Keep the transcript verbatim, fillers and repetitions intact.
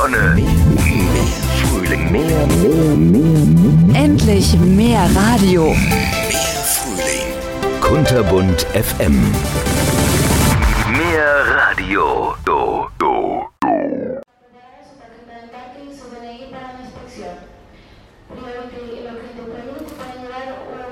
Sonne, mehr Frühling, mehr, mehr, mehr. Endlich mehr Radio. Mehr Frühling. Kunterbunt F M. Mehr Radio. Do, do, do. Su tarjeta de embarque y su D N I para la inspección. Prioridad, el objeto permite para llevar